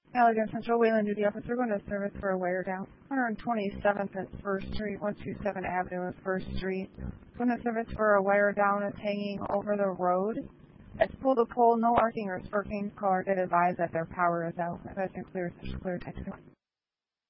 Allegan Central Wayland Duty Officer going to service for a wire down. 127th at 1st Street, 127 Avenue at 1st Street. Going to service for a wire down is hanging over the road. It's pole to pole, no arcing or sparking. Caller did advise that their power is out. That's clear, clear text.